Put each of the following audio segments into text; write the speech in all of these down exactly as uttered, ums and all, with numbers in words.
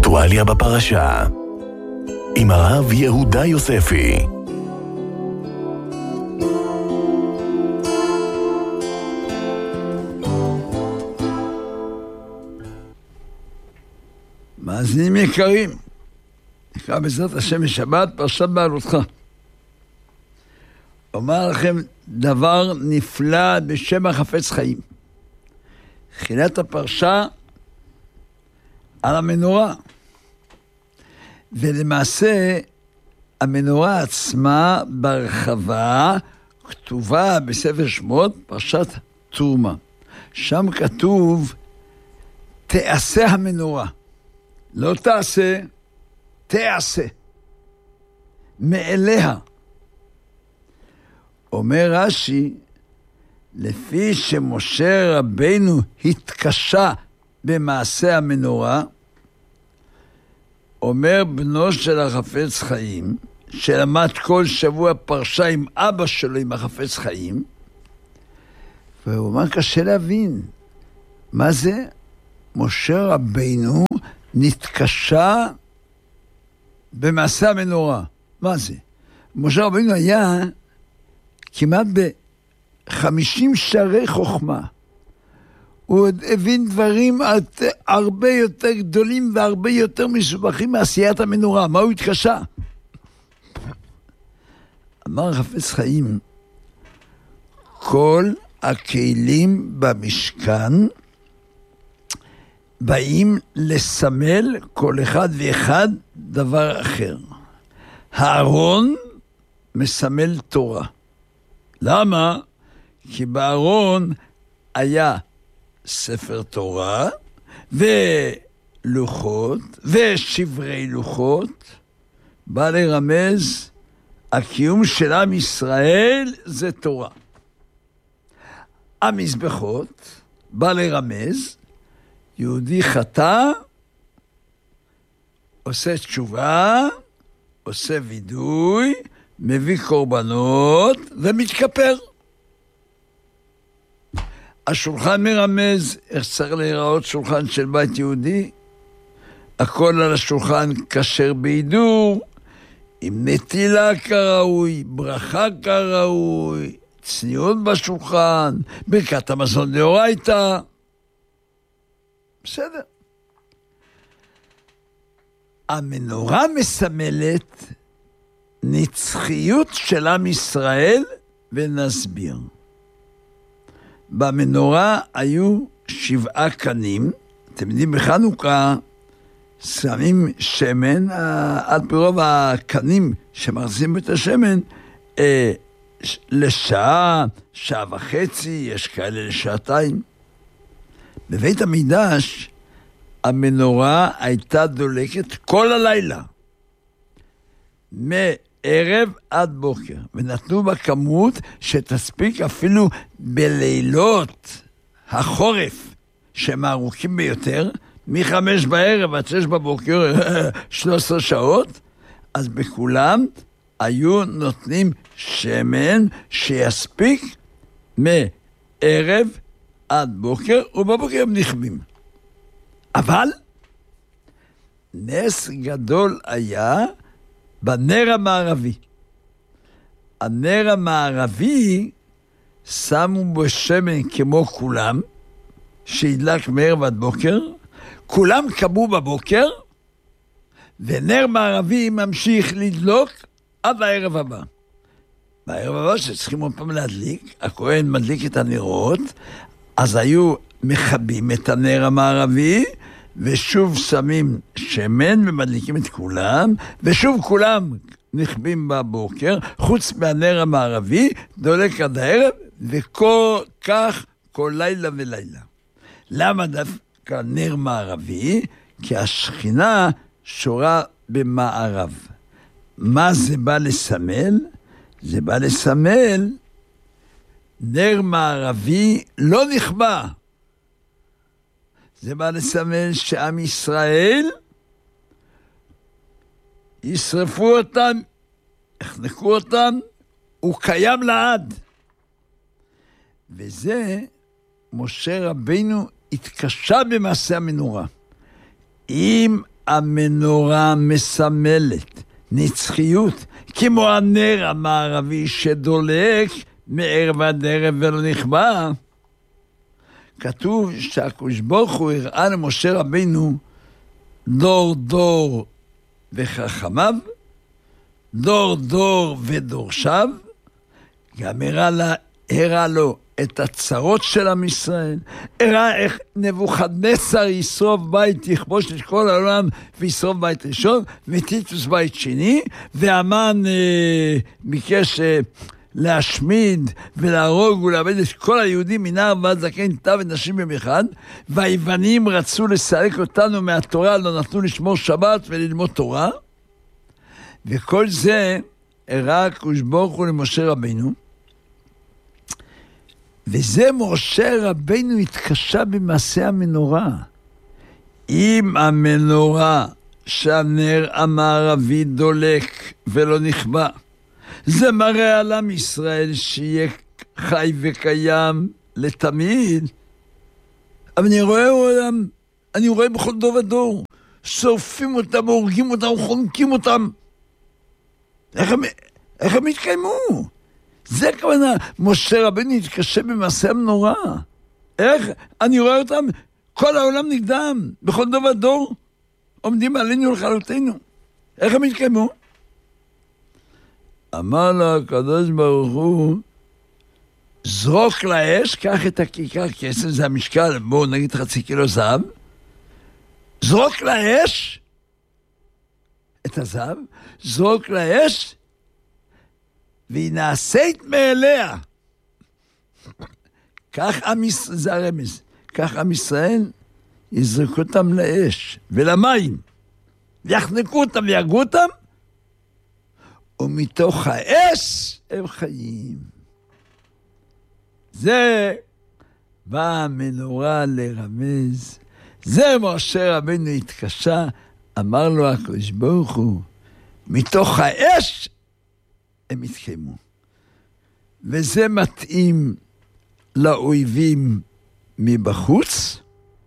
אקטואליה בפרשה עם הרב יהודה יוספי. מאזינים יקרים, נקרא בעזרת השם בשבת פרשת בעלותך. אומר לכם דבר נפלא בשם החפץ חיים. תחילת הפרשה על המנורה, ולמעשה המנורה עצמה ברחבה כתובה בספר שמות פרשת תרומה. שם כתוב תעשה המנורה, לא תעשה, תעשה מאליה. אומר רש"י, לפי שמשה רבינו התקשה במעשה המנורה, אומר בנו של החפץ חיים, שלמד כל שבוע פרשה עם אבא שלו עם החפץ חיים, והוא אומר קשה להבין, מה זה? משה רבינו נתקשה במעשה המנורה. מה זה? משה רבינו היה כמעט ב-חמישים שערי חוכמה. הוא עוד הבין דברים הרבה יותר גדולים והרבה יותר מסובכים מעשיית המנורה. מה הוא התקשה? אמר חפץ חיים, כל הכלים במשכן באים לסמל כל אחד ואחד דבר אחר. הארון מסמל תורה. למה? כי בארון היה ספר תורה ולוחות ושברי לוחות. בא לרמז, הקיום של עם ישראל זה תורה. המזבחות בא לרמז, יהודי חטא, עושה תשובה, עושה וידוי, מביא קורבנות ומתכפר. השולחן מרמז איך צריך להיראות שולחן של בית יהודי. הכל על השולחן כשר בהידור, עם נטילה כראוי, ברכה כראוי, צניעות בשולחן, ברכת המזון דאורייתא. בסדר. המנורה מסמלת נצחיות של עם ישראל, ונסביר. במנורה היו שבעה קנים. אתם יודעים, בחנוכה שמים שמן, עד ברוב הקנים שמחזים את השמן, אה, לשעה, שעה וחצי, יש כאלה לשעתיים. בבית המקדש המנורה הייתה דולקת כל הלילה, מערב עד בוקר, ונתנו בה כמות שתספיק אפילו בלילות החורף, שהם ארוכים ביותר, מחמש בערב עד שש בבוקר, שלוש עשרה שעות, אז בכולם היו נותנים שמן שיספיק מערב עד בוקר, ובבוקר הם נכבים. אבל נס גדול היה בנר המערבי. הנר המערבי שמו בו שמן כמו כולם, שהדלק מערב עד בוקר, כולם קמו בבוקר, ונר מערבי ממשיך לדלוק עד הערב הבא. בערב הבא שצריכים עוד פעם להדליק, הכהן מדליק את הנרות, אז היו מחבים את הנר המערבי, ושוב שמים שמן ומדליקים את כולם, ושוב כולם נכבים בבוקר, חוץ מהנר המערבי, דולק עד הערב, וכל כך כל לילה ולילה. למה דווקא נר מערבי? כי השכינה שורה במערב. מה זה בא לסמל? זה בא לסמל נר מערבי לא נכבה. זה בא לסמל שעם ישראל ישרפו אותם, יחנקו אותם, הוא קיים לעד. וזה משה רבינו התקשה במעשה המנורה. אם המנורה מסמלת נצחיות, כמו הנר המערבי שדולק מערב עד ערב ולא נכבה. כתוב שהקדוש ברוך הוא הראה למשה רבינו דור דור וחכמיו, דור דור ודורשיו, גם הראה, לה, הראה לו את הצרות של עם ישראל, הראה איך נבוכדנצר ישרוף בית, יכבוש את כל העולם וישרוף בית ראשון, וטיטוס בית שני, והמן אה, ביקש אה, להשמיד ולהרוג ולאבד את כל היהודים מנער ועד זקן, טף ונשים במחד, והיוונים רצו לסלק אותנו מהתורה, לא נתנו לשמור שבת וללמוד תורה, וכל זה הראה הקדוש ברוך הוא למשה רבינו, וזה משה רבינו התקשה במעשה המנורה. אם המנורה שהנר המערבי דולק ולא נכבה, זה מראה על עם ישראל שיהיה חי וקיים לתמיד. אבל אני רואה אותם, אני רואה בכל דור ודור, שורפים אותם, הורגים אותם, חונקים אותם. איך הם, איך הם התקיימו? זה כוונה, משה רבינו התקשה במעשה המנורה. איך? אני רואה אותם, כל העולם נגדם, בכל דור ודור, עומדים עלינו לחלוטנו. איך הם התקיימו? אמר לו הקדוש ברוך הוא, זרוק לאש, קח את הכיכר כסף, זה המשקל, בואו נגיד חצי קילו זהב, זרוק לאש, את הזהב, זרוק לאש, והיא נעשית מאליה. כך עם ישראל, זה הרמז, כך עם ישראל יזרקו אותם לאש ולמים, ויחנקו אותם ויהרגו אותם, ומתוך האש הם חיים. זה בא המנורה לרמז, זה משה רבינו התקשה, אמר לו הקדוש ברוך הוא, מתוך האש הם התקיימו. וזה מתאים לאויבים מבחוץ,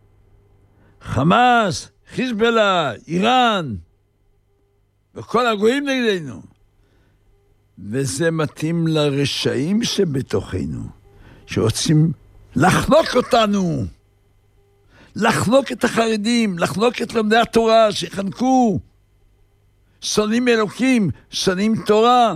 חמאס, חיזבאללה, איראן, וכל הגויים נגדנו. וזה מתאים לרשעים שבתוכנו, שרוצים לחנוק אותנו, לחנוק את החרדים, לחנוק את לומדי התורה, שיחנקו, שונאים אלוקים, שונאים תורה.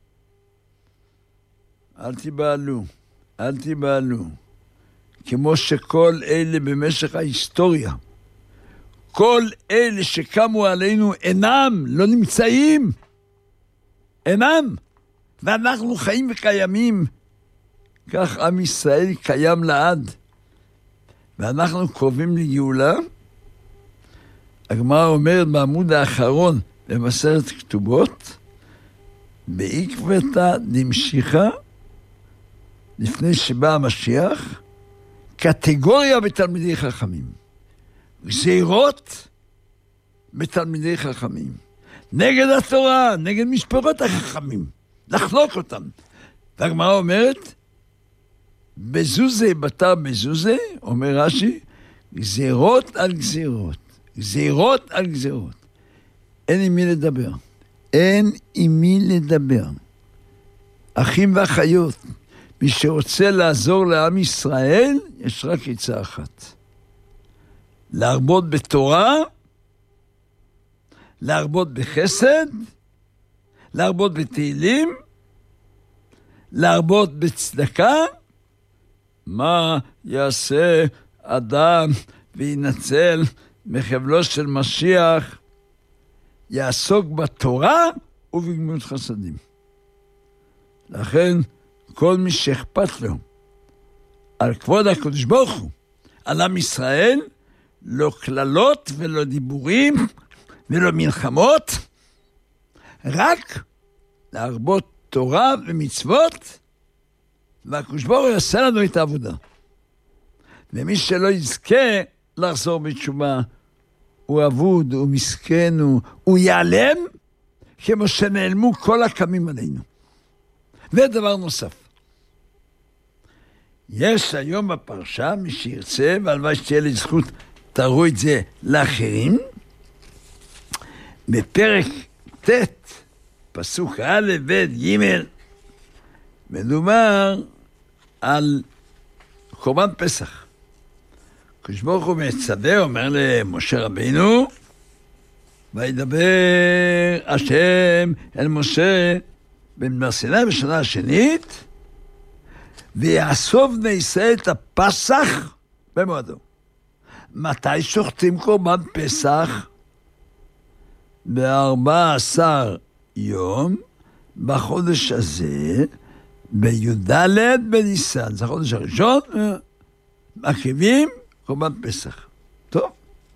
אל תיבהלו, אל תיבהלו. כמו שכל אלה במשך ההיסטוריה, כל אלה שקמו עלינו אינם, לא נמצאים, אינם, ואנחנו חיים וקיימים. כך עם ישראל קיים לעד, ואנחנו קרובים לגאולה. הגמרא אומרת בעמוד האחרון במסכת כתובות, בעקבתא דמשיחא, לפני שבא המשיח, קטגוריה בתלמידי חכמים, גזירות בתלמידי חכמים, נגד התורה, נגד משפחות החכמים, לחלוק אותם. והגמרא אומרת, בזוזה בתר בזוזה, אומר רש"י, גזירות על גזירות, גזירות על גזירות. אין עם מי לדבר, אין עם מי לדבר. אחים ואחיות, מי שרוצה לעזור לעם ישראל, יש רק עצה אחת. להרבות בתורה, להרבות בחסד, להרבות בתהילים, להרבות בצדקה. מה יעשה אדם וינצל מחבלו של משיח? יעסוק בתורה ובגמילות חסדים. לכן כל מי שאכפת לו על כבוד הקדוש ברוך הוא, על עם ישראל, לא כללות ולא דיבורים ולא מלחמות, רק להרבות תורה ומצוות, והקדוש ברוך הוא יעשה לנו את העבודה. ומי שלא יזכה לחזור בתשובה, הוא אבוד, הוא מסכן, הוא, הוא ייעלם, כמו שנעלמו כל הקמים עלינו. ודבר נוסף, יש היום בפרשה, מי שירצה, והלוואי שתהיה לי זכות, תראו את זה לאחרים, בפרק ט', פסוק א' ב' ג', מדובר על קורבן פסח. הקדוש ברוך הוא מצווה, אומר למשה רבינו, וידבר השם אל משה במדבר סיני בשנה השנית, ויאסוף בני ישראל את הפסח במועדו. מתי שוחטים קורבן פסח? ב-ארבע עשר יום בחודש הזה, בי"ד בניסן, זה החודש הראשון, מקריבים קורבן פסח. טוב.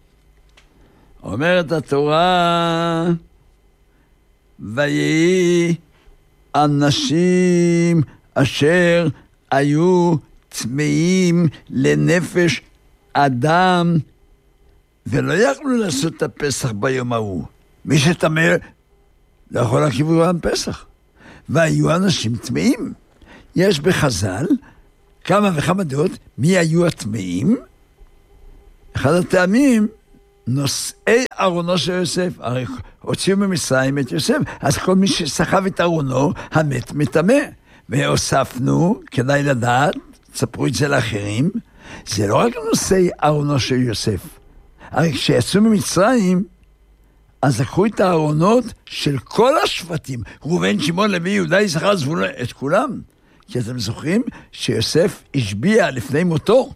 אומרת התורה, ויהי אנשים אשר היו צמאים לנפש אדם, ולא יכלו לעשות את הפסח ביום ההוא. מי שטמא לא יכול להקריב קורבן פסח. והיו אנשים טמאים. יש בחז"ל כמה וכמה דעות מי היו הטמאים. אחד הטעמים, נושאי ארונו של יוסף, הרי הוציאו ממצרים את יוסף, אז כל מי שסחב את ארונו, המת מטמא. והוספנו, כדאי לדעת, תספרו את זה לאחרים, זה לא רק נושאי ארונו של יוסף. הרי כשיצאו ממצרים, אז לקחו את הארונות של כל השבטים, ראובן, שמעון, לוי, יהודה, יששכר, זבולון, את כולם. כי אתם זוכרים שיוסף השביע לפני מותו,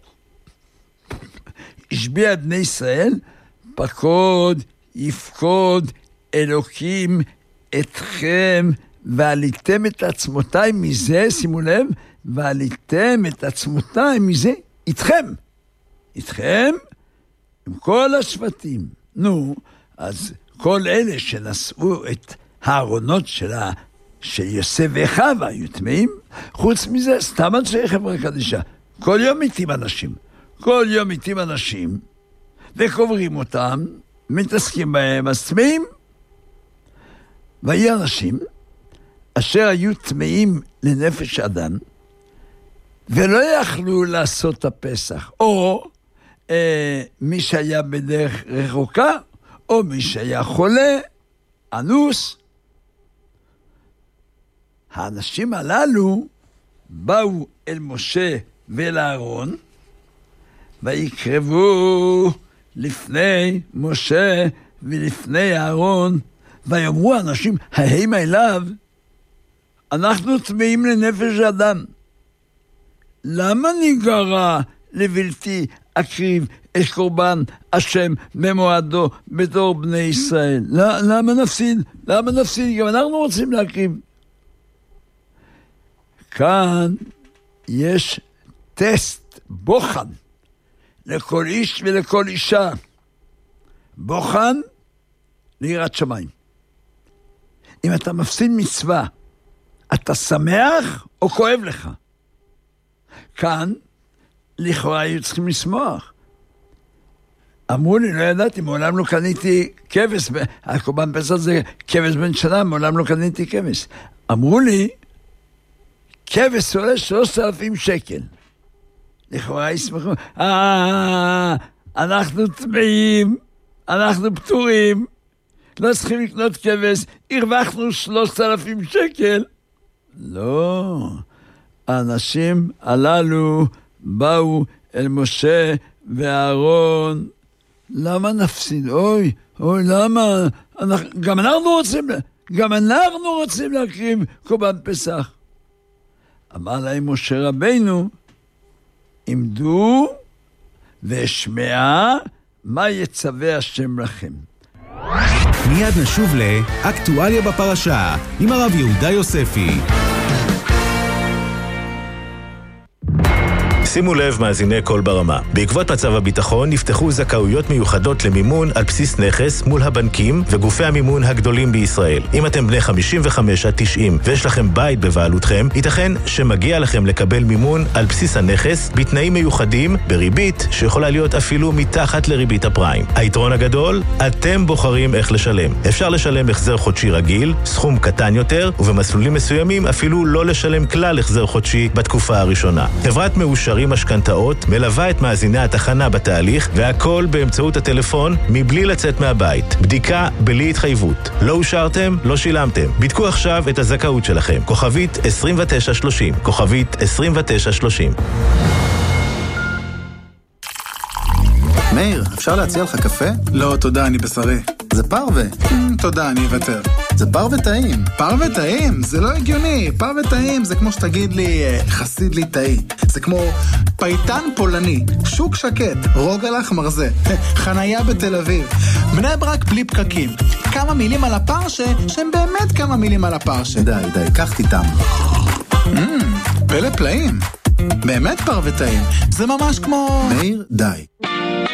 השביע את בני ישראל, פקוד, יפקוד, אלוקים אתכם, ועליתם את עצמותיי מזה, שימו לב, ועליתם את עצמותיי מזה, איתכם. איתכם, עם כל השבטים. נו, אז כל אלה שנשאו את הארונות שלה, של יוסף וחווה, היו טמאים. חוץ מזה, סתם אנשי חברה קדישה. כל יום מתים אנשים. כל יום מתים אנשים, וקוברים אותם, מתעסקים בהם, אז טמאים. והיו אנשים אשר היו טמאים לנפש אדם, ולא יכלו לעשות את הפסח. או אה, מי שהיה בדרך רחוקה, או מי שהיה חולה, אנוס. האנשים הללו באו אל משה ואל אהרון, ויקרבו לפני משה ולפני אהרון, ויאמרו אנשים, ההמה אליו, אנחנו טמאים לנפש אדם. למה ניגרע לבלתי אקריב את קורבן השם במועדו בתור בני ישראל? למה נפסיד? למה נפסיד? גם אנחנו רוצים להקריב. כאן יש טסט, בוחן, לכל איש ולכל אישה. בוחן ליראת שמיים. אם אתה מפסיד מצווה, אתה שמח או כואב לך? כאן, לכאורה היו צריכים לשמוח. אמרו לי, לא ידעתי, מעולם לא קניתי כבש, הקורבן פסח זה כבש בן שנה, מעולם לא קניתי כבש. אמרו לי, כבש עולה שלושת אלפים שקל. לכאורה ישמחו, אה, אנחנו טמאים, אנחנו פטורים, לא צריכים לקנות כבש, הרווחנו שלושת אלפים שקל. לא, האנשים הללו באו אל משה ואהרון, למה נפסיד? אוי, אוי, למה? אנחנו, גם אנחנו רוצים, גם אנחנו רוצים להקריב קורבן פסח. אמר להם משה רבינו, עמדו ושמעה מה יצווה השם לכם. מיד נשוב לאקטואליה בפרשה עם הרב יהודה יוספי. שימו לב מאזיני קול ברמה. בעקבות מצב הביטחון נפתחו זכאויות מיוחדות למימון על בסיס נכס מול הבנקים וגופי המימון הגדולים בישראל. אם אתם בני חמישים וחמש עד תשעים ויש לכם בית בבעלותכם, ייתכן שמגיע לכם לקבל מימון על בסיס הנכס בתנאים מיוחדים בריבית שיכולה להיות אפילו מתחת לריבית הפריים. היתרון הגדול, אתם בוחרים איך לשלם. אפשר לשלם החזר חודשי רגיל, סכום קטן יותר, ובמסלולים מסוימים אפילו לא לשלם כלל החזר חודשי בתקופה הראשונה. חברת מאושרים כוללים משכנתאות, מלווה את מאזיני התחנה בתהליך, והכל באמצעות הטלפון מבלי לצאת מהבית. בדיקה בלי התחייבות. לא אושרתם, לא שילמתם. בדקו עכשיו את הזכאות שלכם. כוכבית עשרים ותשע שלושים. כוכבית עשרים ותשע שלושים. מאיר, אפשר להציע לך קפה? לא, תודה, אני בשרי. זה פרווה. תודה, אני אוותר. זה פרווה טעים. פרווה טעים? זה לא הגיוני. פרווה טעים זה כמו שתגיד לי חסיד לי טעי. זה כמו פייטן פולני, שוק שקט, רוגלח מרזה, חנייה בתל אביב, בני ברק בלי פקקים. כמה מילים על הפרשה, שהם באמת כמה מילים על הפרשה. די, די, קח תיתם. פלא פלאים. באמת פרווה טעים. זה ממש כמו... מאיר, די.